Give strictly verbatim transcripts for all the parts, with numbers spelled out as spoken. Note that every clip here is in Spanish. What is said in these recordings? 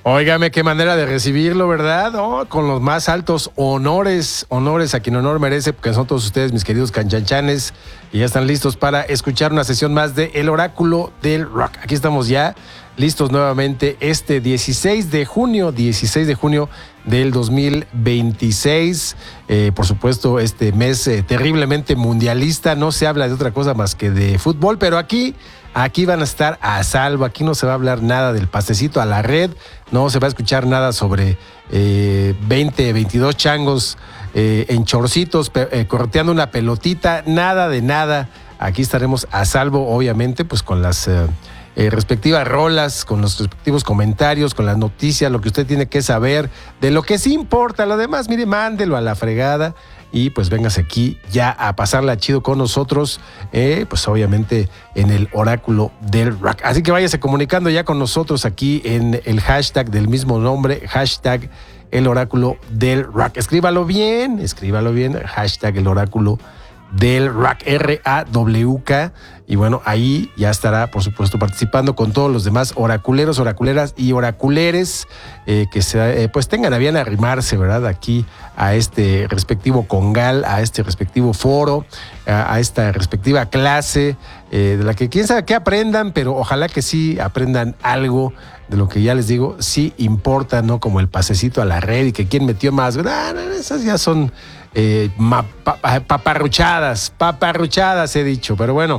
Óigame, qué manera de recibirlo, ¿verdad? Oh, con los más altos honores, honores a quien honor merece, porque son todos ustedes, mis queridos canchanchanes, y ya están listos para escuchar una sesión más de El Oráculo del Rock. Aquí estamos ya, listos nuevamente este dieciséis de junio, dieciséis de junio del dos mil veintiséis. Eh, por supuesto, este mes eh, terriblemente mundialista, no se habla de otra cosa más que de fútbol, pero aquí... Aquí van a estar a salvo, aquí no se va a hablar nada del pasecito a la red, no se va a escuchar nada sobre eh, veinte, veintidós changos eh, en chorcitos, eh, correteando una pelotita, nada de nada. Aquí estaremos a salvo, obviamente, pues con las eh, eh, respectivas rolas, con los respectivos comentarios, con las noticias, lo que usted tiene que saber, de lo que sí importa. Lo demás, mire, mándelo a la fregada. Y pues véngase aquí ya a pasarla chido con nosotros, eh, pues obviamente en el Oráculo del Rock. Así que váyase comunicando ya con nosotros aquí en el hashtag del mismo nombre, hashtag el Oráculo del Rock. Escríbalo bien, escríbalo bien, hashtag el Oráculo del Rock, R A W K. Y bueno, ahí ya estará, por supuesto, participando con todos los demás oraculeros, oraculeras y oraculeres eh, que se, eh, pues tengan a bien arrimarse, ¿verdad? Aquí a este respectivo congal, a este respectivo foro, a, a esta respectiva clase, eh, de la que quién sabe qué aprendan, pero ojalá que sí aprendan algo de lo que ya les digo, sí importa, ¿no? Como el pasecito a la red y que quién metió más. No, no, esas ya son eh, ma, pa, paparruchadas, paparruchadas he dicho, pero bueno.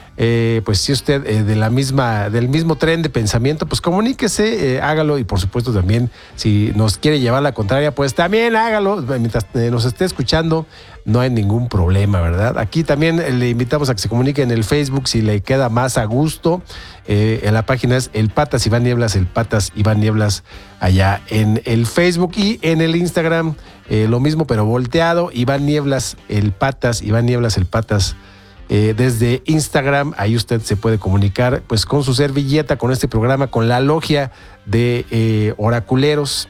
Eh, pues si usted eh, de la misma, del mismo tren de pensamiento, pues comuníquese, eh, hágalo, y por supuesto también si nos quiere llevar la contraria, pues también hágalo, mientras eh, nos esté escuchando, no hay ningún problema, ¿verdad? Aquí también eh, le invitamos a que se comunique en el Facebook si le queda más a gusto. Eh, en la página es El Patas Iván Nieblas, El Patas Iván Nieblas, allá en el Facebook, y en el Instagram eh, lo mismo pero volteado, Iván Nieblas, El Patas, Iván Nieblas, El Patas. Eh, desde Instagram, ahí usted se puede comunicar pues con su servilleta, con este programa, con la logia de eh, oraculeros.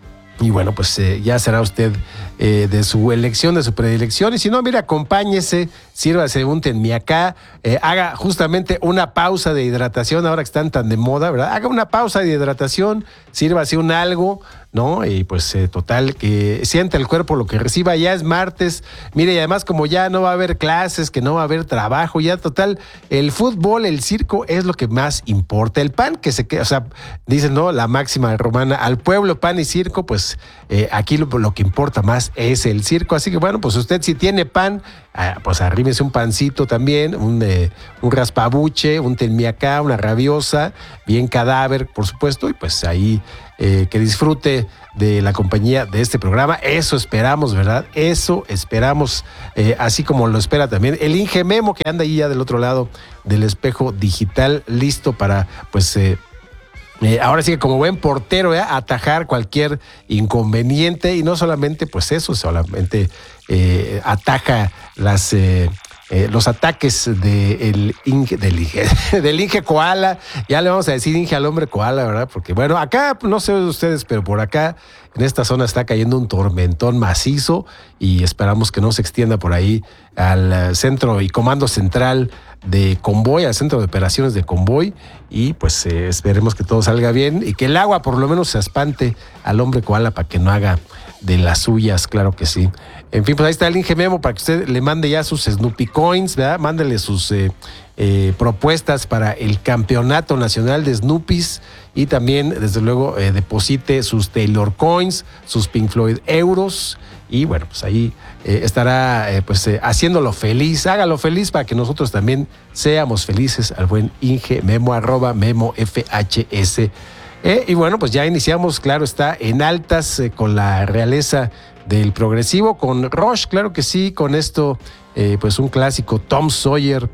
Y bueno, pues eh, ya será usted eh, de su elección, de su predilección. Y si no, mire, acompáñese, sírvase un tenmiacá, eh, haga justamente una pausa de hidratación, ahora que están tan de moda, ¿verdad? Haga una pausa de hidratación, sírvase un algo, ¿no? Y pues eh, total, que sienta el cuerpo lo que reciba. Ya es martes, mire, y además como ya no va a haber clases, que no va a haber trabajo, ya total, el fútbol, el circo es lo que más importa. El pan que se queda, o sea, dicen, ¿no? La máxima romana, al pueblo pan y circo, pues eh, aquí lo, lo que importa más es el circo. Así que bueno, pues usted si tiene pan, ah, pues arrímese un pancito también, un, eh, un raspabuche, un tenmiacá, una rabiosa, bien cadáver, por supuesto, y pues ahí eh, que disfrute de la compañía de este programa. Eso esperamos, ¿verdad? Eso esperamos, eh, así como lo espera también el Inge Memo, que anda ahí ya del otro lado del espejo digital, listo para, pues, eh, Eh, ahora sí que como buen portero, ¿eh? Atajar cualquier inconveniente, y no solamente pues eso, solamente eh, ataja las, eh, eh, los ataques de el Inge, del, Inge, del Inge Koala. Ya le vamos a decir Inge al hombre koala, ¿verdad? Porque bueno, acá, no sé ustedes, pero por acá en esta zona está cayendo un tormentón macizo, y esperamos que no se extienda por ahí al centro y comando central de Convoy, al centro de operaciones de Convoy, y pues eh, esperemos que todo salga bien y que el agua por lo menos se espante al hombre koala para que no haga de las suyas, claro que sí. En fin, pues ahí está el Inge Memo para que usted le mande ya sus Snoopy Coins, ¿verdad? Mándele sus eh, eh, propuestas para el Campeonato Nacional de Snoopies, y también, desde luego, eh, deposite sus Taylor Coins, sus Pink Floyd Euros, y bueno, pues ahí eh, estará eh, pues eh, haciéndolo feliz, hágalo feliz para que nosotros también seamos felices al buen Inge Memo, arroba Memo F H S. Eh, y bueno, pues ya iniciamos, claro está, en altas eh, con la realeza del progresivo, con Rush, claro que sí, con esto, eh, pues un clásico, Tom Sawyer,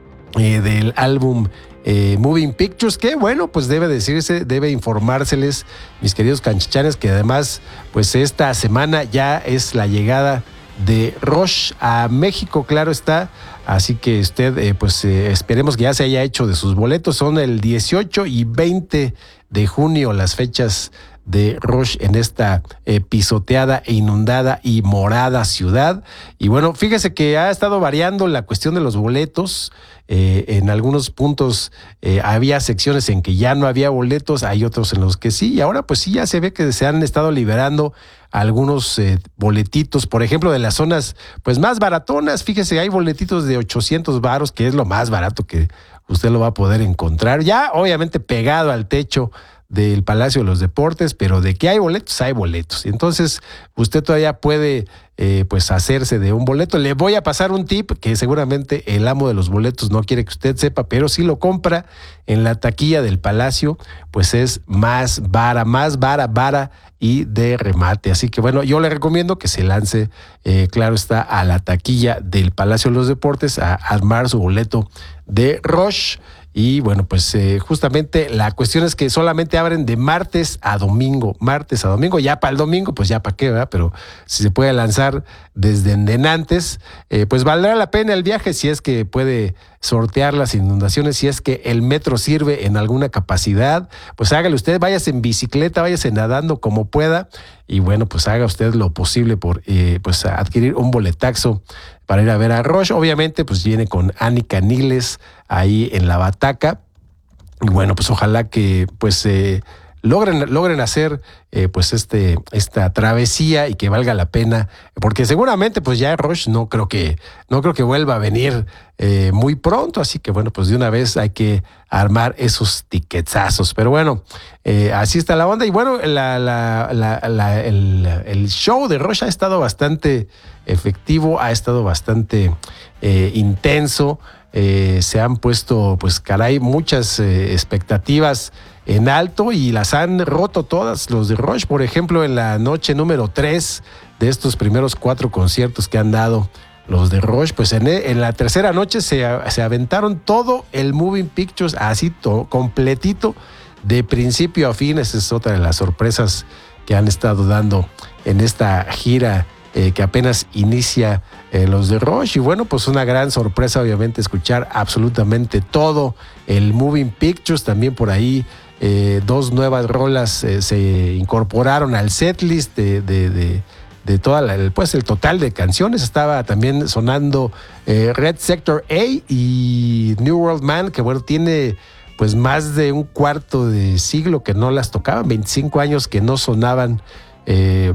eh, del álbum eh, Moving Pictures, que bueno, pues debe decirse, debe informárseles, mis queridos canchichanes, que además, pues esta semana ya es la llegada de Rush a México, claro está. Así que usted, eh, pues eh, esperemos que ya se haya hecho de sus boletos. Son el dieciocho y veinte de junio las fechas de Rush en esta eh, pisoteada e inundada y morada ciudad. Y bueno, fíjese que ha estado variando la cuestión de los boletos. Eh, en algunos puntos eh, había secciones en que ya no había boletos, hay otros en los que sí, y ahora pues sí ya se ve que se han estado liberando algunos eh, boletitos, por ejemplo, de las zonas pues más baratonas. Fíjese, hay boletitos de ochocientos varos, que es lo más barato que usted lo va a poder encontrar, ya obviamente pegado al techo del Palacio de los Deportes, pero de que hay boletos, hay boletos. Entonces, usted todavía puede eh, pues hacerse de un boleto. Le voy a pasar un tip que seguramente el amo de los boletos no quiere que usted sepa, pero si lo compra en la taquilla del Palacio, pues es más vara, más vara, vara y de remate. Así que bueno, yo le recomiendo que se lance, eh, claro está, a la taquilla del Palacio de los Deportes a armar su boleto de Rush. Y bueno, pues eh, justamente la cuestión es que solamente abren de martes a domingo, martes a domingo, ya para el domingo, pues ya para qué, ¿verdad? Pero si se puede lanzar desde en antes, eh, pues valdrá la pena el viaje si es que puede sortear las inundaciones, si es que el metro sirve en alguna capacidad, pues hágale usted, váyase en bicicleta, váyase nadando como pueda, y bueno, pues haga usted lo posible por eh, pues adquirir un boletaxo para ir a ver a Rush. Obviamente, pues viene con Annie Caniles ahí en la bataca. Y bueno, pues ojalá que pues eh, logren, logren hacer eh, pues este, esta travesía y que valga la pena, porque seguramente pues ya Rush no creo que, no creo que vuelva a venir eh, muy pronto, así que bueno, pues de una vez hay que armar esos tiquetazos. Pero bueno, eh, así está la onda. Y bueno, la, la, la, la, el, el show de Rush ha estado bastante efectivo, ha estado bastante eh, intenso. Eh, se han puesto, pues caray, muchas eh, expectativas en alto y las han roto todas los de Rush. Por ejemplo, en la noche número tres de estos primeros cuatro conciertos que han dado los de Rush, pues en, en la tercera noche se, se aventaron todo el Moving Pictures así todo, completito, de principio a fin. Esa es otra de las sorpresas que han estado dando en esta gira Eh, que apenas inicia eh, los de Rush. Y bueno, pues una gran sorpresa obviamente escuchar absolutamente todo el Moving Pictures. También por ahí eh, dos nuevas rolas eh, se incorporaron al setlist de, de, de, de toda la, pues el total de canciones. Estaba también sonando eh, Red Sector A y New World Man, que bueno, tiene pues más de un cuarto de siglo que no las tocaban, veinticinco años que no sonaban eh,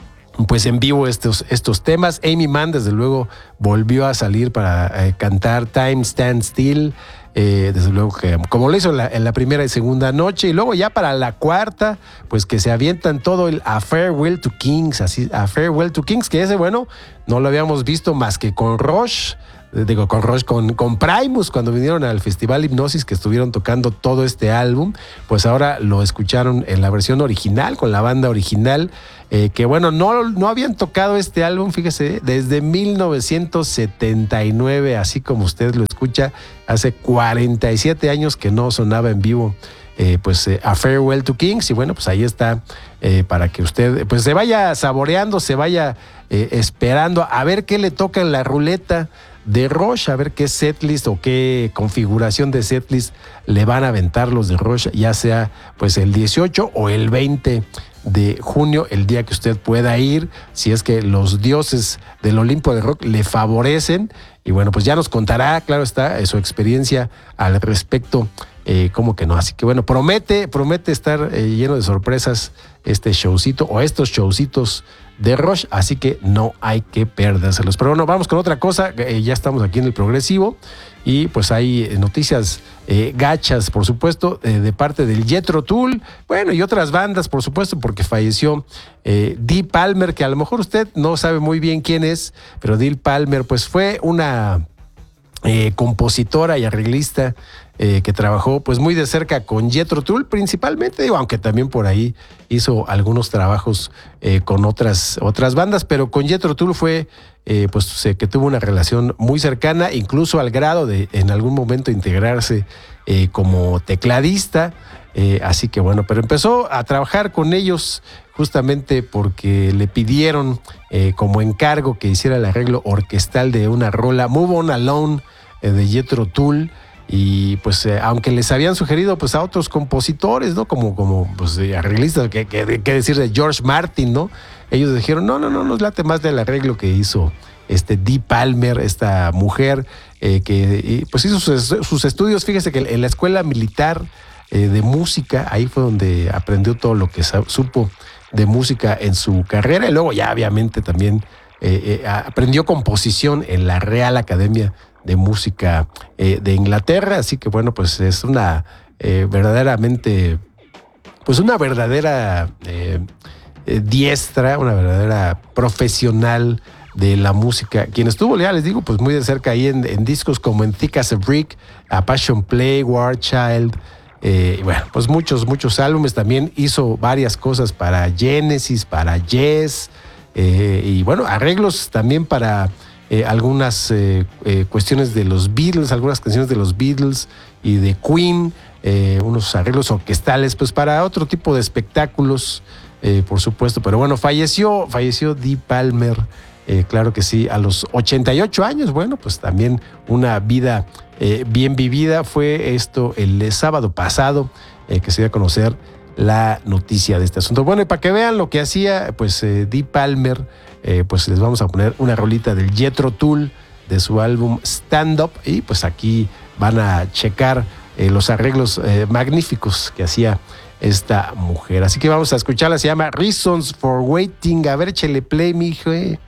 pues en vivo estos, estos temas. Amy Mann desde luego volvió a salir para eh, cantar Time Stand Still, eh, desde luego que como lo hizo en la, en la primera y segunda noche, y luego ya para la cuarta pues que se avientan todo el A Farewell to Kings, así, A Farewell to Kings, que ese bueno no lo habíamos visto más que con Rush, digo con Rush, con, con Primus cuando vinieron al Festival Hipnosis, que estuvieron tocando todo este álbum. Pues ahora lo escucharon en la versión original con la banda original, eh, que bueno, no, no habían tocado este álbum, fíjese, desde mil novecientos setenta y nueve, así como usted lo escucha, hace cuarenta y siete años que no sonaba en vivo eh, pues eh, A Farewell to Kings. Y bueno, pues ahí está, eh, para que usted pues se vaya saboreando, se vaya eh, esperando a ver qué le toca en la ruleta de Rush, a ver qué setlist o qué configuración de setlist le van a aventar los de Rush, ya sea pues el dieciocho o el veinte de junio, el día que usted pueda ir, si es que los dioses del Olimpo de Rock le favorecen. Y bueno, pues ya nos contará, claro está, su experiencia al respecto, eh, cómo que no. Así que bueno, promete, promete estar eh, lleno de sorpresas este showcito o estos showcitos de Rush, así que no hay que perdérselos. Pero bueno, vamos con otra cosa, eh, ya estamos aquí en el Progresivo y pues hay noticias eh, gachas, por supuesto, eh, de parte del Jethro Tull, bueno, y otras bandas, por supuesto, porque falleció eh, Dee Palmer, que a lo mejor usted no sabe muy bien quién es, pero Dee Palmer pues fue una eh, compositora y arreglista Eh, que trabajó pues muy de cerca con Jethro Tull principalmente, digo, aunque también por ahí hizo algunos trabajos eh, con otras, otras bandas, pero con Jethro Tull fue eh, pues sé que tuvo una relación muy cercana, incluso al grado de en algún momento integrarse eh, como tecladista, eh, así que bueno, pero empezó a trabajar con ellos justamente porque le pidieron eh, como encargo que hiciera el arreglo orquestal de una rola, Move On Alone, eh, de Jethro Tull. Y pues eh, aunque les habían sugerido pues a otros compositores, ¿no? Como, como pues arreglistas, que, que, que decir de George Martin, ¿no? Ellos dijeron, no, no, no, nos late más del arreglo que hizo este Dee Palmer, esta mujer eh, que y, pues hizo sus, sus estudios, fíjese que en la escuela militar eh, de música, ahí fue donde aprendió todo lo que supo de música en su carrera, y luego ya obviamente también eh, eh, aprendió composición en la Real Academia de Música eh, de Inglaterra, así que bueno, pues es una eh, verdaderamente, pues una verdadera eh, eh, diestra, una verdadera profesional de la música, quien estuvo, ya les digo, pues muy de cerca ahí en, en discos como en Thick as a Brick, a Passion Play, War Child, eh, bueno, pues muchos, muchos álbumes. También hizo varias cosas para Genesis, para Yes, eh, y bueno, arreglos también para eh, algunas eh, eh, cuestiones de los Beatles, algunas canciones de los Beatles y de Queen, eh, unos arreglos orquestales, pues para otro tipo de espectáculos, eh, por supuesto. Pero bueno, falleció, falleció Dee Palmer. Eh, claro que sí, a los ochenta y ocho años, bueno, pues también una vida eh, bien vivida. Fue esto el sábado pasado eh, que se dio a conocer la noticia de este asunto. Bueno, y para que vean lo que hacía, pues eh, Dee Palmer, eh, pues les vamos a poner una rolita del Jethro Tull de su álbum Stand Up, y pues aquí van a checar eh, los arreglos eh, magníficos que hacía esta mujer. Así que vamos a escucharla, se llama Reasons for Waiting. A ver, échele play, mijo. Eh.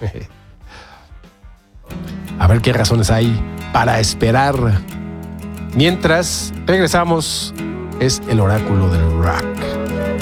A ver qué razones hay para esperar. Mientras regresamos, es el oráculo del rock.